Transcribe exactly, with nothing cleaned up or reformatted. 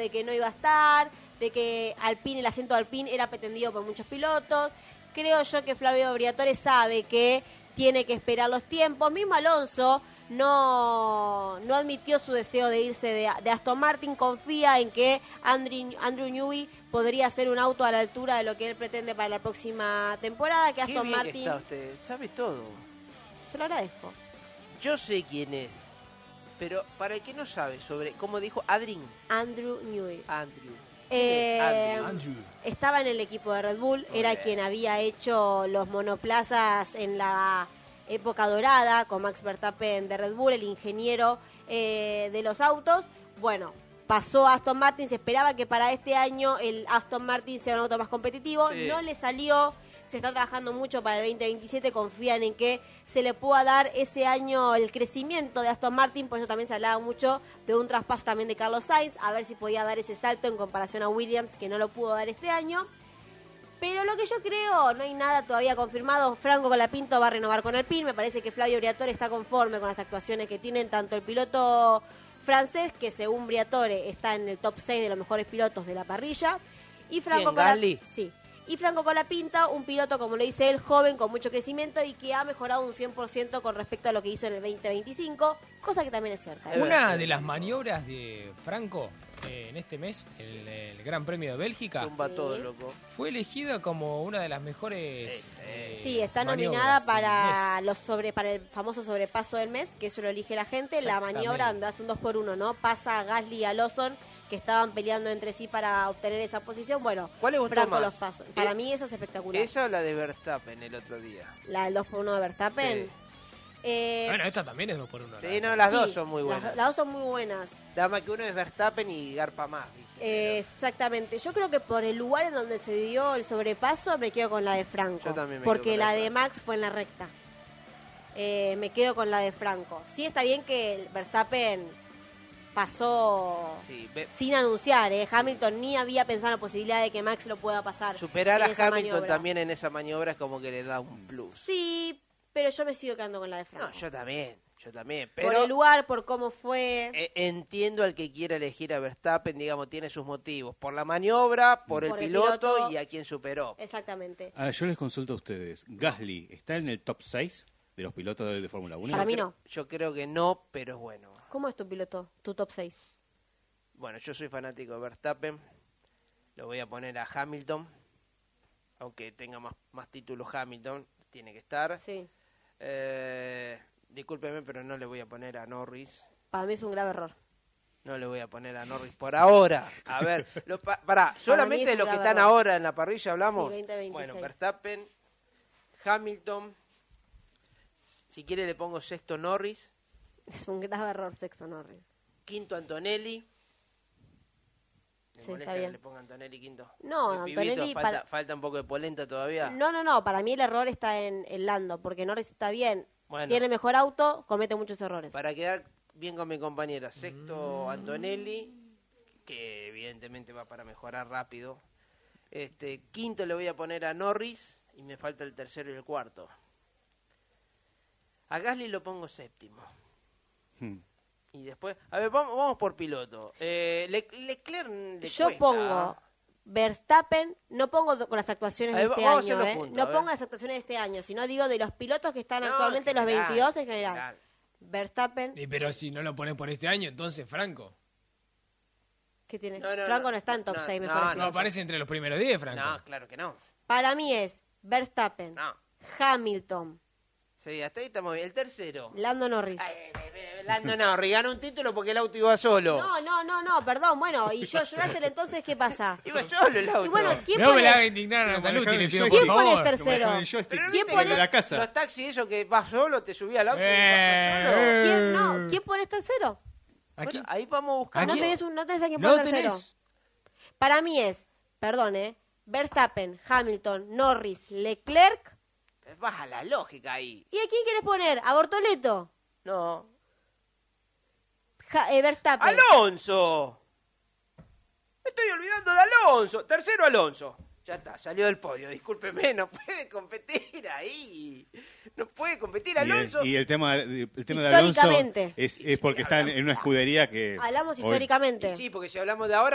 de que no iba a estar, de que Alpine, el asiento de Alpine era pretendido por muchos pilotos. Creo yo que Flavio Briatore sabe que tiene que esperar los tiempos. Mismo Alonso no, no admitió su deseo de irse de, de Aston Martin. Confía en que Andrew, Andrew Newey podría hacer un auto a la altura de lo que él pretende para la próxima temporada. Que Aston Qué bien Martin. que está usted, sabe todo. Se lo agradezco. Yo sé quién es, pero para el que no sabe sobre, ¿cómo dijo? Adrien. Andrew Newey. Andrew. Eh, Andrew? Andrew. Estaba en el equipo de Red Bull, Muy era bien. quien había hecho los monoplazas en la época dorada con Max Verstappen de Red Bull, el ingeniero eh, de los autos. Bueno, pasó a Aston Martin, se esperaba que para este año el Aston Martin sea un auto más competitivo, Sí. no le salió. Se está trabajando mucho para el veinte veintisiete, confían en que se le pueda dar ese año el crecimiento de Aston Martin, por eso también se hablaba mucho de un traspaso también de Carlos Sainz, a ver si podía dar ese salto en comparación a Williams, que no lo pudo dar este año. Pero lo que yo creo, no hay nada todavía confirmado. Franco Colapinto va a renovar con Alpine, me parece que Flavio Briatore está conforme con las actuaciones que tienen tanto el piloto francés, que según Briatore está en el top seis de los mejores pilotos de la parrilla, y Franco ¿Quién, Gasly? Sí. Y Franco Colapinto, un piloto, como lo dice él, joven, con mucho crecimiento y que ha mejorado un cien por ciento con respecto a lo que hizo en el veinte veinticinco, cosa que también es cierta. Es Una verdad. de las maniobras de Franco eh, en este mes, el, el Gran Premio de Bélgica, Tumba Sí. todo, loco. fue elegida como una de las mejores. Sí, sí. eh, Sí, está maniobras nominada del para mes. los sobre para el famoso sobrepaso del mes, que eso lo elige la gente. La Exactamente. maniobra donde hace un dos por uno, ¿no? Pasa a Gasly y a Lawson, que estaban peleando entre sí para obtener esa posición. Bueno, ¿Cuál le gustó Franco más? los pasó. Para Eh, mí esa es espectacular. Esa o la de Verstappen el otro día. La del dos por uno de Verstappen. Sí. Eh, Bueno, esta también es dos por uno. Sí, la no, las sí, dos son muy las- buenas. Las, dos son muy buenas. Nada más que uno es Verstappen y garpa más, ¿viste? Eh, exactamente. Yo creo que por el lugar en donde se dio el sobrepaso me quedo con la de Franco. Yo también me porque quedo con la la de de Max fue en la recta. Eh, me quedo con la de Franco. Sí está bien que el Verstappen pasó Sí, ve- sin anunciar. ¿eh? Hamilton ni había pensado en la posibilidad de que Max lo pueda pasar. superar en a esa Hamilton maniobra. también en esa maniobra es como que le da un plus. Sí, pero yo me sigo quedando con la de Franco. No, yo también, yo también. por Pero el lugar, por cómo fue. eh, entiendo al que quiera elegir a Verstappen, digamos, tiene sus motivos. Por la maniobra, por el, Por el piloto, piloto. y a quien superó. Exactamente. Ahora, yo les consulto a ustedes. ¿Gasly está en el top seis de los pilotos de, de Fórmula uno? Para Yo mí creo- no. Yo creo que no, pero es bueno. ¿Cómo es tu piloto? Tu top seis. Bueno, yo soy fanático de Verstappen. Lo voy a poner a Hamilton. Aunque tenga más, más títulos Hamilton, tiene que estar. Sí. Eh, discúlpeme, pero no le voy a poner a Norris. Para mí es un grave error. No le voy a poner a Norris por ahora. A ver, lo, pa, pará, solamente mí es de un los que grave están error. ahora en la parrilla hablamos. Sí, veinte veintiséis. Bueno, Verstappen, Hamilton. Si quiere le pongo sexto Norris, Es un grave error sexto Norris. quinto Antonelli. ¿Me Sí, molesta está que bien. le ponga Antonelli quinto? No, Mi pibito, Antonelli falta, para- falta un poco de polenta todavía. No, no, no. Para mí el error está en, en Lando, porque Norris está bien. Bueno. Tiene mejor auto, comete muchos errores. Para quedar bien con mi compañera, sexto Antonelli, que evidentemente va para mejorar rápido. Este, quinto le voy a poner a Norris y me falta el tercero y el cuarto. A Gasly lo pongo séptimo. Hmm. Y después, a ver, vamos, vamos por piloto. Eh, Le- Leclerc le Yo cuesta. pongo Verstappen, no pongo do- con las actuaciones A de ver, este vamos a año, hacerlo ¿eh? juntos, no a ver. pongo las actuaciones de este año, sino digo de los pilotos que están No, actualmente en los general, veintidós en en general. general. Verstappen, Y pero si no lo pones por este año, entonces Franco. ¿qué tiene? No, no, Franco no, no, está en top no, seis no, mejores no, No pilotos. aparece entre los primeros diez, Franco. No, claro que no. Para mí es Verstappen, No. Hamilton, Sí, hasta ahí estamos bien. El tercero. Lando Norris. Ay, ay, ay, Lando Norris ganó un título porque el auto iba solo. No, no, no, no, perdón, bueno, y George Russell entonces, ¿qué pasa? Iba solo el auto. Y bueno, ¿quién No me la haga pones? indignar a Pero Nataluti, manejar le el pido por ¿Quién favor. pone tercero? Manejar el joystick. Pero ¿Quién viste pone- que de la casa. Los taxis, eso que vas solo, te subí al auto y Eh, vas solo. ¿Quién, no, ¿quién pones tercero? Aquí. Bueno, ahí vamos a buscar. No Aquí. tenés, un, no tenés a quién ¿No poner tercero. tenés? Para mí es, perdón, ¿eh? Verstappen, Hamilton, Norris, Leclerc. Baja la lógica ahí. ¿Y a quién quieres poner? ¿A Bortoleto? No. Ja- eh, Verstappen. ¡Alonso! Me estoy olvidando de Alonso. Tercero Alonso. Ya está, salió del podio. Discúlpeme, no puede competir ahí. No puede competir Y el, Alonso. y el tema, el tema de Alonso Históricamente. es, es porque está en, en una escudería que... Hablamos hoy- históricamente. Sí, porque si hablamos de ahora,